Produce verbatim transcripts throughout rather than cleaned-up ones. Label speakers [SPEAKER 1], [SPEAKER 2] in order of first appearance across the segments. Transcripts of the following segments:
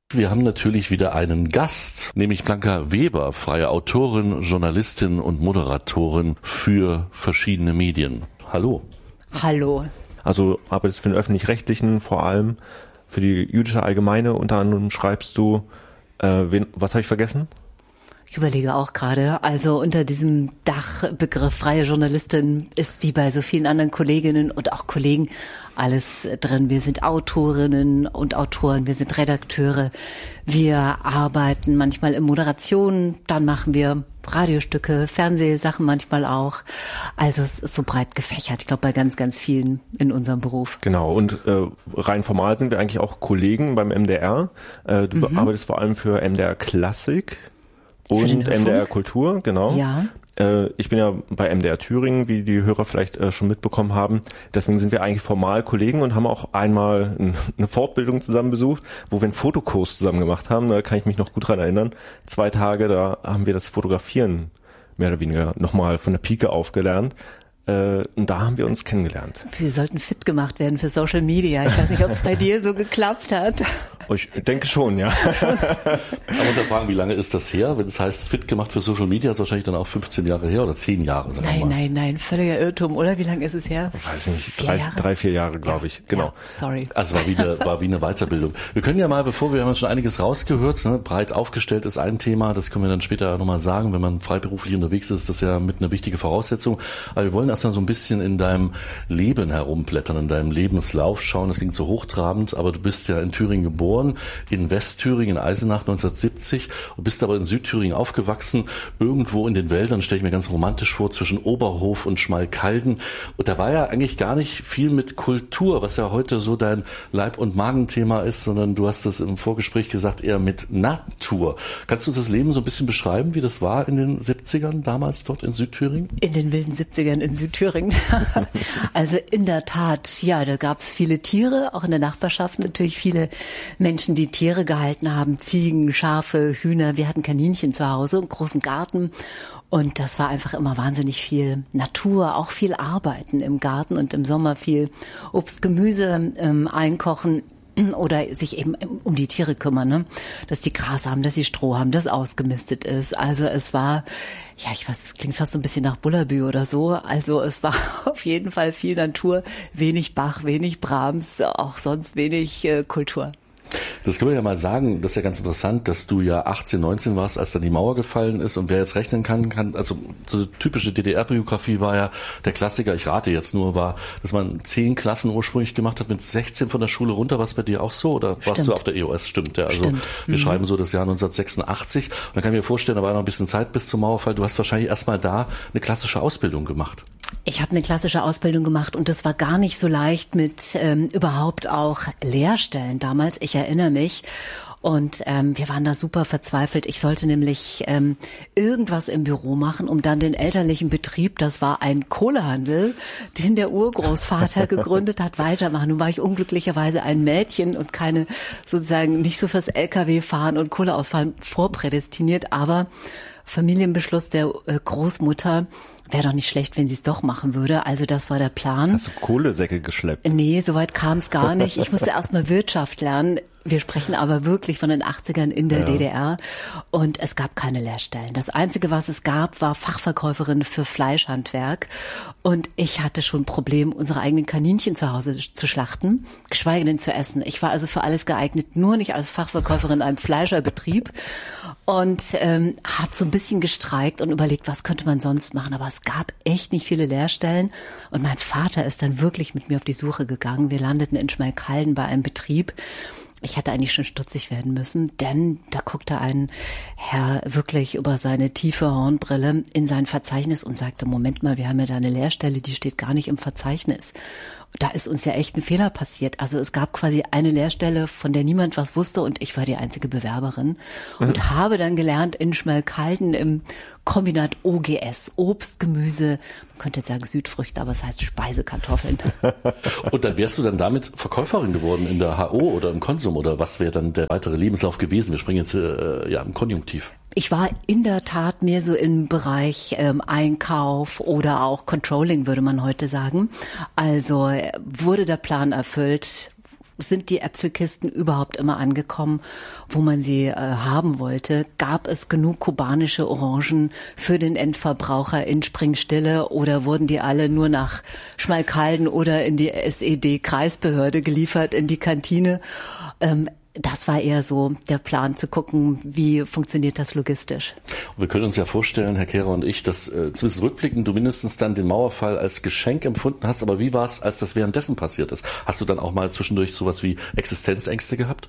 [SPEAKER 1] Wir haben natürlich wieder einen Gast, nämlich Blanca Weber, freie Autorin, Journalistin und Moderatorin für verschiedene Medien. Hallo.
[SPEAKER 2] Hallo.
[SPEAKER 3] Also arbeitest für den Öffentlich-Rechtlichen, vor allem für die Jüdische Allgemeine. Unter anderem schreibst du, äh, wen, was habe ich vergessen?
[SPEAKER 2] Ich überlege auch gerade, also unter diesem Dachbegriff freie Journalistin ist wie bei so vielen anderen Kolleginnen und auch Kollegen alles drin. Wir sind Autorinnen und Autoren, wir sind Redakteure, wir arbeiten manchmal in Moderation, dann machen wir Radiostücke, Fernsehsachen manchmal auch. Also es ist so breit gefächert, ich glaube bei ganz, ganz vielen in unserem Beruf.
[SPEAKER 3] Genau, und äh, rein formal sind wir eigentlich auch Kollegen beim M D R. Äh, du mhm. arbeitest vor allem für M D R Klassik. Und M D R Kultur, genau.
[SPEAKER 2] Ja.
[SPEAKER 3] Äh, ich bin ja bei M D R Thüringen, wie die Hörer vielleicht äh, schon mitbekommen haben. Deswegen sind wir eigentlich formal Kollegen und haben auch einmal ein, eine Fortbildung zusammen besucht, wo wir einen Fotokurs zusammen gemacht haben. Da kann ich mich noch gut dran erinnern. Zwei Tage, da haben wir das Fotografieren mehr oder weniger nochmal von der Pike aufgelernt. Äh, und da haben wir uns kennengelernt.
[SPEAKER 2] Wir sollten fit gemacht werden für Social Media. Ich weiß nicht, ob es bei dir so geklappt hat.
[SPEAKER 3] Ich denke schon, ja.
[SPEAKER 1] Aber unter Fragen, wie lange ist das her? Wenn es heißt, fit gemacht für Social Media, ist wahrscheinlich dann auch fünfzehn Jahre her oder zehn Jahre, sagen
[SPEAKER 2] Nein,
[SPEAKER 1] wir mal.
[SPEAKER 2] nein, nein, völliger Irrtum, oder? Wie lange ist es her?
[SPEAKER 3] Ich weiß nicht, drei, drei vier Jahre, glaube ich. Genau.
[SPEAKER 2] Ja, sorry.
[SPEAKER 1] Also war wie, eine, war wie eine Weiterbildung. Wir können ja mal, bevor wir haben schon einiges rausgehört, ne, breit aufgestellt ist ein Thema, das können wir dann später nochmal sagen, wenn man freiberuflich unterwegs ist, das ist ja mit einer wichtige Voraussetzung. Aber wir wollen erst mal so ein bisschen in deinem Leben herumblättern, in deinem Lebenslauf schauen. Das klingt so hochtrabend, aber du bist ja in Thüringen geboren, in Westthüringen, in Eisenach neunzehnhundertsiebzig und bist aber in Südthüringen aufgewachsen, irgendwo in den Wäldern, stelle ich mir ganz romantisch vor, zwischen Oberhof und Schmalkalden. Und da war ja eigentlich gar nicht viel mit Kultur, was ja heute so dein Leib- und Magenthema ist, sondern du hast das im Vorgespräch gesagt, eher mit Natur. Kannst du uns das Leben so ein bisschen beschreiben, wie das war in den siebzigern damals dort in Südthüringen?
[SPEAKER 2] In den wilden siebzigern in Südthüringen. Also in der Tat, ja, da gab es viele Tiere, auch in der Nachbarschaft natürlich viele Menschen, die Tiere gehalten haben, Ziegen, Schafe, Hühner. Wir hatten Kaninchen zu Hause, einen großen Garten und das war einfach immer wahnsinnig viel Natur, auch viel Arbeiten im Garten und im Sommer viel Obst, Gemüse ähm, einkochen. Oder sich eben um die Tiere kümmern, ne? Dass die Gras haben, dass sie Stroh haben, dass ausgemistet ist. Also es war, ja, ich weiß, es klingt fast so ein bisschen nach Bullabü oder so. Also es war auf jeden Fall viel Natur, wenig Bach, wenig Brahms, auch sonst wenig äh, Kultur.
[SPEAKER 1] Das können wir ja mal sagen, das ist ja ganz interessant, dass du ja achtzehn, neunzehn warst, als dann die Mauer gefallen ist und wer jetzt rechnen kann, kann, also so eine typische D D R-Biografie war ja der Klassiker, ich rate jetzt nur, war, dass man zehn Klassen ursprünglich gemacht hat, mit sechzehn von der Schule runter. War es bei dir auch so oder warst
[SPEAKER 2] Stimmt.
[SPEAKER 1] du auf der E O S? Stimmt, ja. Also
[SPEAKER 2] Stimmt.
[SPEAKER 1] wir
[SPEAKER 2] mhm.
[SPEAKER 1] schreiben so das Jahr neunzehnhundertsechsundachtzig und dann kann ich mir vorstellen, da war noch ein bisschen Zeit bis zum Mauerfall. Du hast wahrscheinlich erstmal da eine klassische Ausbildung gemacht.
[SPEAKER 2] Ich habe eine klassische Ausbildung gemacht und das war gar nicht so leicht mit ähm, überhaupt auch Lehrstellen damals. Ich erinnere mich. Und ähm, wir waren da super verzweifelt. Ich sollte nämlich ähm, irgendwas im Büro machen, um dann den elterlichen Betrieb, das war ein Kohlehandel, den der Urgroßvater gegründet hat, weitermachen. Nun war ich unglücklicherweise ein Mädchen und keine sozusagen nicht so fürs L K W-Fahren und Kohleausfahren vorprädestiniert, aber Familienbeschluss der äh, Großmutter, wäre doch nicht schlecht, wenn sie es doch machen würde. Also das war der Plan.
[SPEAKER 3] Hast du Kohlesäcke geschleppt?
[SPEAKER 2] Nee, soweit kam es gar nicht. Ich musste erst mal Wirtschaft lernen. Wir sprechen aber wirklich von den achtzigern in der ja. D D R und es gab keine Lehrstellen. Das Einzige, was es gab, war Fachverkäuferin für Fleischhandwerk und ich hatte schon ein Problem, unsere eigenen Kaninchen zu Hause zu schlachten, geschweige denn zu essen. Ich war also für alles geeignet, nur nicht als Fachverkäuferin in einem Fleischerbetrieb und ähm, habe so ein bisschen gestreikt und überlegt, was könnte man sonst machen. Aber es gab echt nicht viele Lehrstellen und mein Vater ist dann wirklich mit mir auf die Suche gegangen. Wir landeten in Schmalkalden bei einem Betrieb. Ich hätte eigentlich schon stutzig werden müssen, denn da guckte ein Herr wirklich über seine tiefe Hornbrille in sein Verzeichnis und sagte, Moment mal, wir haben ja da eine Lehrstelle, die steht gar nicht im Verzeichnis. Da ist uns ja echt ein Fehler passiert. Also es gab quasi eine Lehrstelle, von der niemand was wusste und ich war die einzige Bewerberin und mhm. habe dann gelernt in Schmalkalden im Kombinat O G S, Obst, Gemüse, man könnte jetzt sagen Südfrüchte, aber es heißt Speisekartoffeln.
[SPEAKER 1] Und dann wärst du dann damit Verkäuferin geworden in der H O oder im Konsum oder was wäre dann der weitere Lebenslauf gewesen? Wir springen jetzt äh, ja im Konjunktiv.
[SPEAKER 2] Ich war in der Tat mehr so im Bereich ähm, Einkauf oder auch Controlling, würde man heute sagen. Also wurde der Plan erfüllt, sind die Äpfelkisten überhaupt immer angekommen, wo man sie äh, haben wollte? Gab es genug kubanische Orangen für den Endverbraucher in Springstille oder wurden die alle nur nach Schmalkalden oder in die S E D-Kreisbehörde geliefert, in die Kantine? Ähm, Das war eher so der Plan, zu gucken, wie funktioniert das logistisch.
[SPEAKER 1] Und wir können uns ja vorstellen, Herr Kehrer und ich, dass äh, zumindest rückblickend du mindestens dann den Mauerfall als Geschenk empfunden hast. Aber wie war es, als das währenddessen passiert ist? Hast du dann auch mal zwischendurch sowas wie Existenzängste gehabt?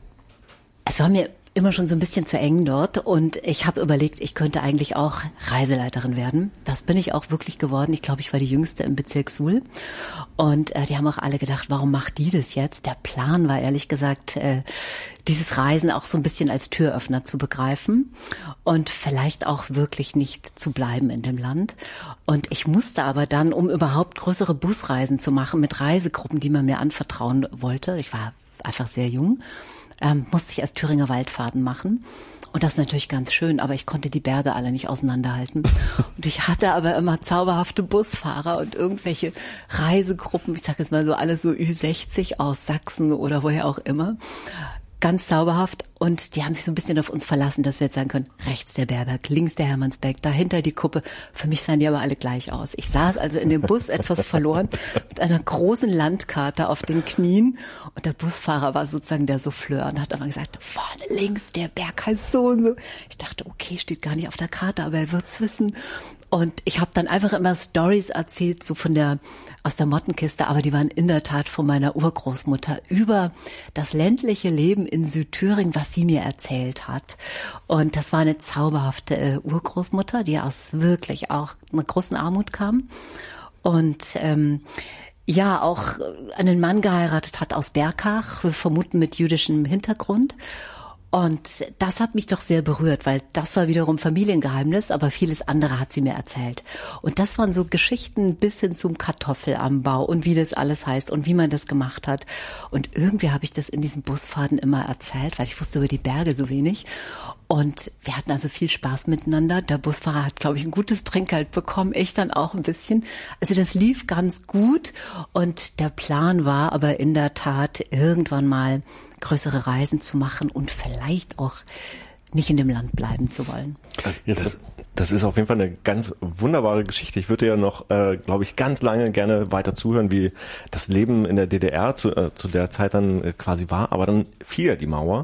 [SPEAKER 2] Es war mir immer schon so ein bisschen zu eng dort und ich habe überlegt, ich könnte eigentlich auch Reiseleiterin werden. Das bin ich auch wirklich geworden. Ich glaube, ich war die Jüngste im Bezirk Suhl und äh, die haben auch alle gedacht, warum macht die das jetzt? Der Plan war ehrlich gesagt, äh, dieses Reisen auch so ein bisschen als Türöffner zu begreifen und vielleicht auch wirklich nicht zu bleiben in dem Land. Und ich musste aber dann, um überhaupt größere Busreisen zu machen mit Reisegruppen, die man mir anvertrauen wollte, ich war einfach sehr jung, Ähm, musste ich erst Thüringer Waldfahrten machen. Und das ist natürlich ganz schön, aber ich konnte die Berge alle nicht auseinanderhalten. Und ich hatte aber immer zauberhafte Busfahrer und irgendwelche Reisegruppen, ich sage jetzt mal so alles so Ü sechzig aus Sachsen oder woher auch immer. Ganz zauberhaft und die haben sich so ein bisschen auf uns verlassen, dass wir jetzt sagen können, rechts der Beerberg, links der Hermannsberg, dahinter die Kuppe. Für mich sahen die aber alle gleich aus. Ich saß also in dem Bus etwas verloren mit einer großen Landkarte auf den Knien und der Busfahrer war sozusagen der Souffleur und hat aber gesagt, vorne links der Berg heißt so und so. Ich dachte, okay, steht gar nicht auf der Karte, aber er wird's wissen. Und ich habe dann einfach immer Stories erzählt, so von der aus der Mottenkiste, aber die waren in der Tat von meiner Urgroßmutter über das ländliche Leben in Südthüringen, was sie mir erzählt hat. Und das war eine zauberhafte äh, Urgroßmutter, die aus wirklich auch einer großen Armut kam und ähm, ja auch einen Mann geheiratet hat aus Berkach, wir vermuten mit jüdischem Hintergrund. Und das hat mich doch sehr berührt, weil das war wiederum Familiengeheimnis, aber vieles andere hat sie mir erzählt. Und das waren so Geschichten bis hin zum Kartoffelanbau und wie das alles heißt und wie man das gemacht hat. Und irgendwie habe ich das in diesen Busfahrten immer erzählt, weil ich wusste über die Berge so wenig. Und wir hatten also viel Spaß miteinander. Der Busfahrer hat, glaube ich, ein gutes Trinkgeld bekommen, ich dann auch ein bisschen. Also das lief ganz gut und der Plan war aber in der Tat irgendwann mal größere Reisen zu machen und vielleicht auch nicht in dem Land bleiben zu wollen.
[SPEAKER 3] Also jetzt, das, das ist auf jeden Fall eine ganz wunderbare Geschichte. Ich würde ja noch, äh, glaube ich, ganz lange gerne weiter zuhören, wie das Leben in der D D R zu, äh, zu der Zeit dann äh, quasi war. Aber dann fiel ja die Mauer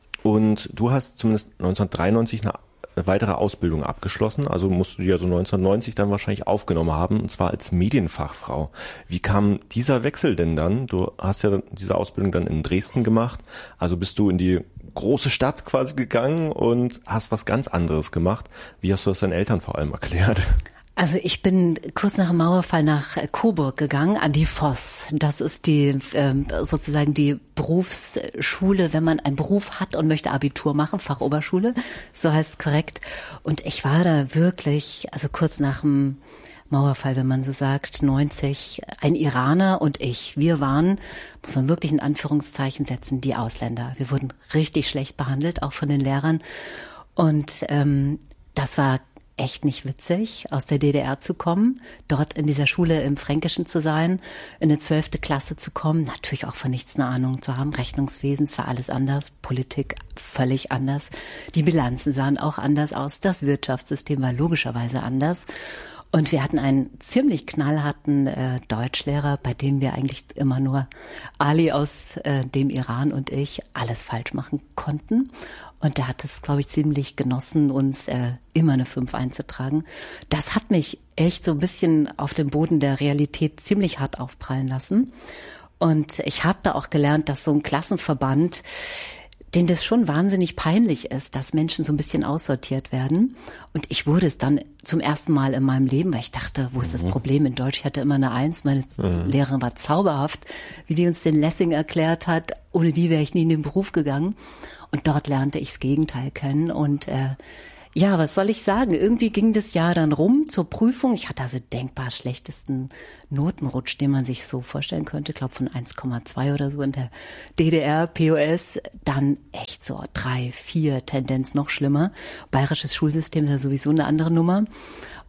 [SPEAKER 3] und du hast zumindest neunzehnhundertdreiundneunzig eine weitere Ausbildung abgeschlossen, also musst du die ja so neunzehnhundertneunzig dann wahrscheinlich aufgenommen haben, und zwar als Medienfachfrau. Wie kam dieser Wechsel denn dann? Du hast ja diese Ausbildung dann in Dresden gemacht, also bist du in die große Stadt quasi gegangen und hast was ganz anderes gemacht. Wie hast du das deinen Eltern vor allem erklärt?
[SPEAKER 2] Also ich bin kurz nach dem Mauerfall nach Coburg gegangen, an die Voss. Das ist die ähm, sozusagen die Berufsschule, wenn man einen Beruf hat und möchte Abitur machen, Fachoberschule, so heißt es korrekt. Und ich war da wirklich, also kurz nach dem Mauerfall, wenn man so sagt, neunzig, ein Iraner und ich. Wir waren, muss man wirklich in Anführungszeichen setzen, die Ausländer. Wir wurden richtig schlecht behandelt, auch von den Lehrern. Und ähm, das war echt nicht witzig, aus der D D R zu kommen, dort in dieser Schule im Fränkischen zu sein, in eine zwölfte Klasse zu kommen, natürlich auch von nichts eine Ahnung zu haben, Rechnungswesen, es war alles anders, Politik völlig anders, die Bilanzen sahen auch anders aus, das Wirtschaftssystem war logischerweise anders. Und wir hatten einen ziemlich knallharten äh, Deutschlehrer, bei dem wir eigentlich immer nur Ali aus äh, dem Iran und ich alles falsch machen konnten. Und der hat es, glaube ich, ziemlich genossen, uns äh, immer eine fünf einzutragen. Das hat mich echt so ein bisschen auf den Boden der Realität ziemlich hart aufprallen lassen. Und ich habe da auch gelernt, dass so ein Klassenverband, denen das schon wahnsinnig peinlich ist, dass Menschen so ein bisschen aussortiert werden. Und ich wurde es dann zum ersten Mal in meinem Leben, weil ich dachte, wo ist das Problem in Deutsch? Ich hatte immer eine Eins, meine mhm. Lehrerin war zauberhaft, wie die uns den Lessing erklärt hat. Ohne die wäre ich nie in den Beruf gegangen. Und dort lernte ich das Gegenteil kennen und äh, ja, was soll ich sagen? Irgendwie ging das Jahr dann rum zur Prüfung. Ich hatte also denkbar schlechtesten Notenrutsch, den man sich so vorstellen könnte. Ich glaube von eins Komma zwei oder so in der D D R, P O S. Dann echt so drei, vier, Tendenz noch schlimmer. Bayerisches Schulsystem ist ja sowieso eine andere Nummer.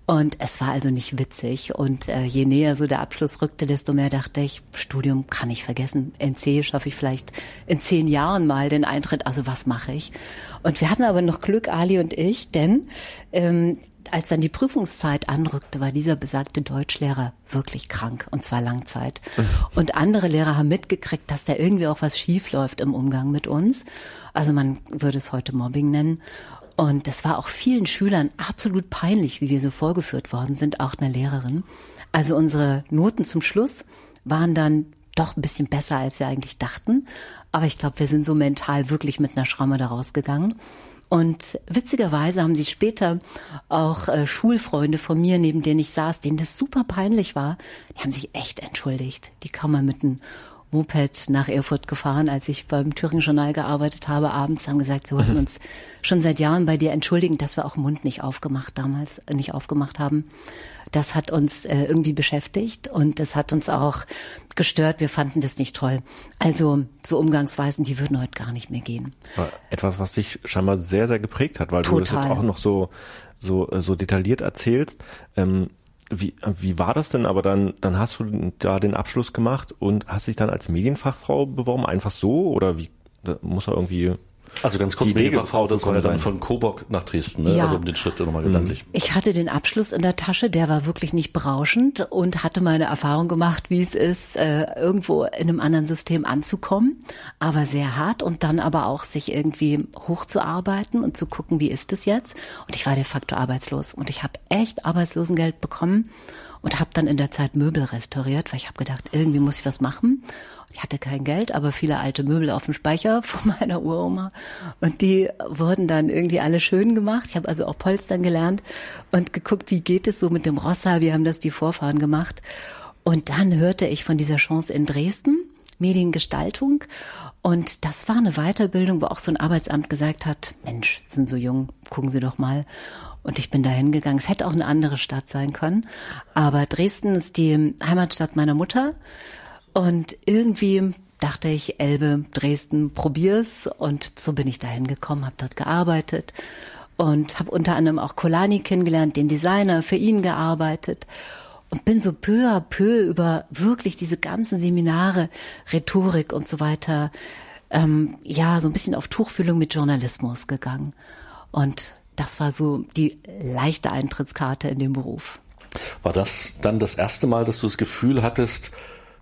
[SPEAKER 2] Und es war also nicht witzig. Und äh, je näher so der Abschluss rückte, desto mehr dachte ich, Studium kann ich vergessen. N C schaffe ich vielleicht in zehn Jahren mal den Eintritt. Also was mache ich? Und wir hatten aber noch Glück, Ali und ich, denn ähm, als dann die Prüfungszeit anrückte, war dieser besagte Deutschlehrer wirklich krank, und zwar Langzeit. Und andere Lehrer haben mitgekriegt, dass da irgendwie auch was schief läuft im Umgang mit uns. Also man würde es heute Mobbing nennen. Und das war auch vielen Schülern absolut peinlich, wie wir so vorgeführt worden sind, auch einer Lehrerin. Also unsere Noten zum Schluss waren dann doch ein bisschen besser, als wir eigentlich dachten. Aber ich glaube, wir sind so mental wirklich mit einer Schramme da rausgegangen. Und witzigerweise haben sich später auch äh, Schulfreunde von mir, neben denen ich saß, denen das super peinlich war, die haben sich echt entschuldigt. Die kamen mal mit einem Moped nach Erfurt gefahren, als ich beim Thüringer Journal gearbeitet habe, abends, haben gesagt, wir wollten uns schon seit Jahren bei dir entschuldigen, dass wir auch den Mund nicht aufgemacht damals, äh, nicht aufgemacht haben. Das hat uns äh, irgendwie beschäftigt und das hat uns auch gestört. Wir fanden das nicht toll. Also so Umgangsweisen, die würden heute gar nicht mehr gehen.
[SPEAKER 3] Etwas, was dich scheinbar sehr, sehr geprägt hat, weil
[SPEAKER 2] Total.
[SPEAKER 3] Du das jetzt auch noch so so so detailliert erzählst. Ähm, wie wie war das denn? Aber dann dann hast du da den Abschluss gemacht und hast dich dann als Medienfachfrau beworben, einfach so, oder wie? Da muss er irgendwie
[SPEAKER 1] Also ganz kurz, Medienfachfrau, das war ja dann von Coburg nach Dresden, ne?
[SPEAKER 2] Ja.
[SPEAKER 1] Also um den Schritt nochmal gedanklich.
[SPEAKER 2] Ich hatte den Abschluss in der Tasche, der war wirklich nicht berauschend und hatte meine Erfahrung gemacht, wie es ist, irgendwo in einem anderen System anzukommen, aber sehr hart und dann aber auch sich irgendwie hochzuarbeiten und zu gucken, wie ist es jetzt? Und ich war de facto arbeitslos und ich habe echt Arbeitslosengeld bekommen und habe dann in der Zeit Möbel restauriert, weil ich habe gedacht, irgendwie muss ich was machen. Ich hatte kein Geld, aber viele alte Möbel auf dem Speicher von meiner Uroma und die wurden dann irgendwie alle schön gemacht. Ich habe also auch Polstern gelernt und geguckt, wie geht es so mit dem Rossa, wie haben das die Vorfahren gemacht. Und dann hörte ich von dieser Chance in Dresden, Mediengestaltung, und das war eine Weiterbildung, wo auch so ein Arbeitsamt gesagt hat, Mensch, sind so jung, gucken Sie doch mal. Und ich bin da hingegangen. Es hätte auch eine andere Stadt sein können, aber Dresden ist die Heimatstadt meiner Mutter. Und irgendwie dachte ich, Elbe, Dresden, probier's. Und so bin ich da hingekommen, habe dort gearbeitet und habe unter anderem auch Kolani kennengelernt, den Designer, für ihn gearbeitet. Und bin so peu à peu über wirklich diese ganzen Seminare, Rhetorik und so weiter, ähm, ja, so ein bisschen auf Tuchfühlung mit Journalismus gegangen. Und das war so die leichte Eintrittskarte in den Beruf.
[SPEAKER 1] War das dann das erste Mal, dass du das Gefühl hattest,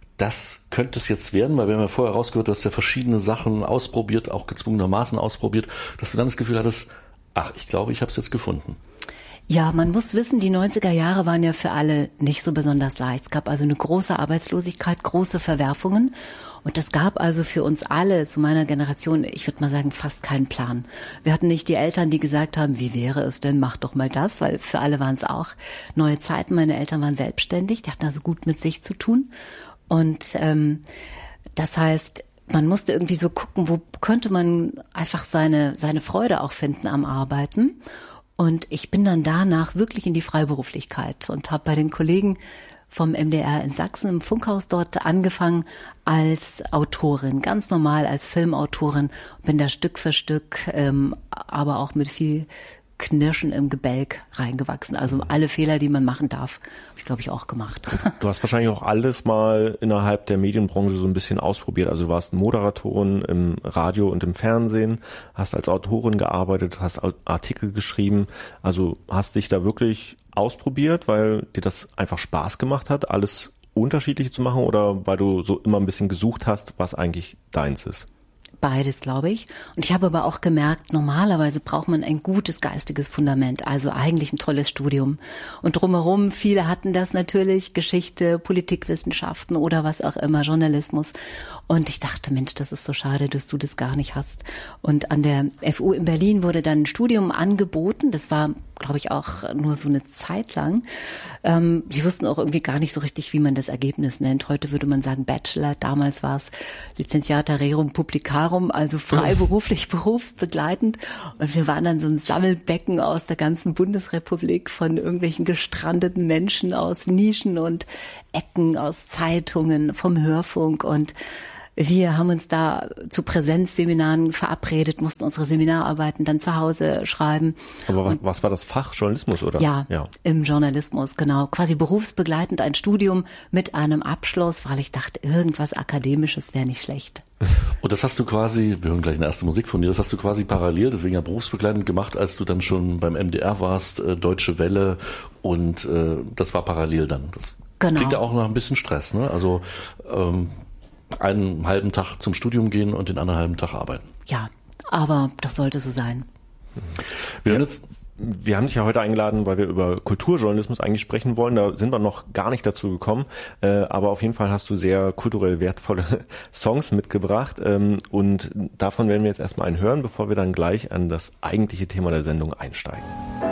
[SPEAKER 1] das könnte es jetzt werden? Weil wir haben ja vorher rausgehört, du hast ja verschiedene Sachen ausprobiert, auch gezwungenermaßen ausprobiert, dass du dann das Gefühl hattest, ach, ich glaube, ich habe es jetzt gefunden.
[SPEAKER 2] Ja, man muss wissen, die neunziger Jahre waren ja für alle nicht so besonders leicht. Es gab also eine große Arbeitslosigkeit, große Verwerfungen. Und das gab also für uns alle, zu meiner Generation, ich würde mal sagen, fast keinen Plan. Wir hatten nicht die Eltern, die gesagt haben, wie wäre es denn, mach doch mal das, weil für alle waren es auch neue Zeiten. Meine Eltern waren selbstständig, die hatten also gut mit sich zu tun. Und ähm, das heißt, man musste irgendwie so gucken, wo könnte man einfach seine seine Freude auch finden am Arbeiten. Und ich bin dann danach wirklich in die Freiberuflichkeit und habe bei den Kollegen vom M D R in Sachsen im Funkhaus dort angefangen als Autorin, ganz normal als Filmautorin, bin da Stück für Stück, ähm, aber auch mit viel Knirschen im Gebälk reingewachsen. Also alle Fehler, die man machen darf, habe ich, glaube ich, auch gemacht.
[SPEAKER 3] Du hast wahrscheinlich auch alles mal innerhalb der Medienbranche so ein bisschen ausprobiert. Also du warst Moderatorin im Radio und im Fernsehen, hast als Autorin gearbeitet, hast Artikel geschrieben. Also hast dich da wirklich ausprobiert, weil dir das einfach Spaß gemacht hat, alles Unterschiedliche zu machen, oder weil du so immer ein bisschen gesucht hast, was eigentlich deins ist?
[SPEAKER 2] Beides, glaube ich. Und ich habe aber auch gemerkt, normalerweise braucht man ein gutes geistiges Fundament, also eigentlich ein tolles Studium. Und drumherum, viele hatten das natürlich, Geschichte, Politikwissenschaften oder was auch immer, Journalismus. Und ich dachte, Mensch, das ist so schade, dass du das gar nicht hast. Und an der F U in Berlin wurde dann ein Studium angeboten. Das war, glaube ich, auch nur so eine Zeit lang. Ähm, die wussten auch irgendwie gar nicht so richtig, wie man das Ergebnis nennt. Heute würde man sagen Bachelor, damals war es Licenciata Rerum Publicarum, also freiberuflich, berufsbegleitend. Und wir waren dann so ein Sammelbecken aus der ganzen Bundesrepublik von irgendwelchen gestrandeten Menschen aus Nischen und Ecken, aus Zeitungen, vom Hörfunk. Und Wir haben uns da zu Präsenzseminaren verabredet, mussten unsere Seminararbeiten dann zu Hause schreiben.
[SPEAKER 3] Aber was, was war das Fach? Journalismus, oder?
[SPEAKER 2] Ja, ja, im Journalismus, genau. Quasi berufsbegleitend ein Studium mit einem Abschluss, weil ich dachte, irgendwas Akademisches wäre nicht schlecht.
[SPEAKER 1] Und das hast du quasi, wir hören gleich eine erste Musik von dir, das hast du quasi parallel, deswegen ja berufsbegleitend gemacht, als du dann schon beim M D R warst, äh, Deutsche Welle, und äh, das war parallel dann. Das genau. Klingt ja auch nach ein bisschen Stress, ne? Also ähm, einen halben Tag zum Studium gehen und den anderen halben Tag arbeiten.
[SPEAKER 2] Ja, aber das sollte so sein.
[SPEAKER 3] Wir haben jetzt Wir haben dich ja heute eingeladen, weil wir über Kulturjournalismus eigentlich sprechen wollen. Da sind wir noch gar nicht dazu gekommen. Äh, aber auf jeden Fall hast du sehr kulturell wertvolle Songs mitgebracht. Ähm, und davon werden wir jetzt erstmal einen hören, bevor wir dann gleich an das eigentliche Thema der Sendung einsteigen.